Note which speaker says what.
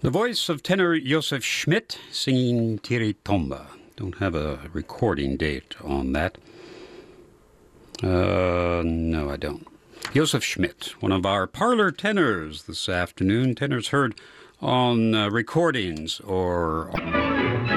Speaker 1: The voice of tenor Josef Schmidt singing Tiri Tomba. Don't have a recording date on that. No, I don't. Josef Schmidt, one of our parlor tenors this afternoon. Tenors heard on recordings or